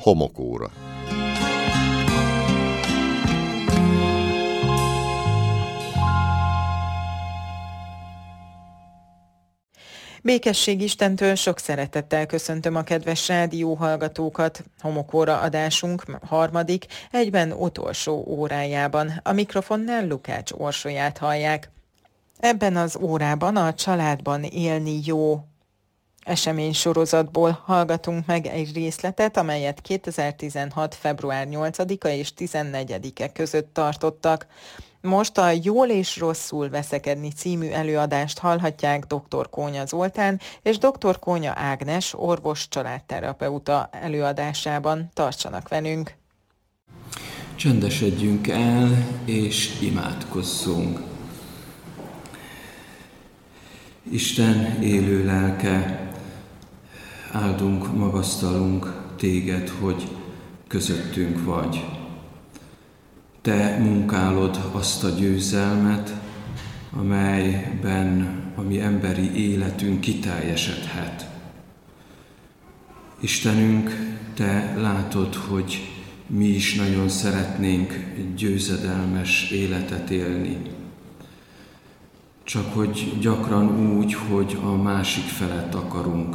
Homokóra. Békesség Istentől, sok szeretettel köszöntöm a kedves rádióhallgatókat. Homokóra adásunk harmadik, egyben utolsó órájában. A mikrofonnál Lukács Orsolyát hallják. Ebben az órában a Családban élni jó eseménysorozatból hallgatunk meg egy részletet, amelyet 2016. február 8-a és 14-e között tartottak. Most a Jól és rosszul veszekedni című előadást hallhatják dr. Kónya Zoltán és dr. Kónya Ágnes orvos családterapeuta előadásában. Tartsanak velünk! Csendesedjünk el és imádkozzunk. Isten élő lelke, áldunk, magasztalunk téged, hogy közöttünk vagy. Te munkálod azt a győzelmet, amelyben a mi emberi életünk kiteljesedhet. Istenünk, te látod, hogy mi is nagyon szeretnénk győzedelmes életet élni. Csak hogy gyakran úgy, hogy a másik felett akarunk